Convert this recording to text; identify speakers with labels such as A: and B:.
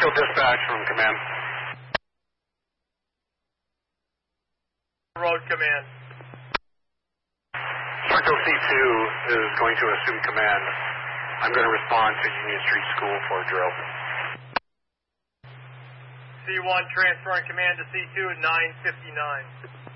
A: Circle dispatch from command.
B: Road command.
A: Circle C2 is going to assume command. I'm going to respond to Union Street School for a drill.
B: C1 transferring command to C2 at 9:59.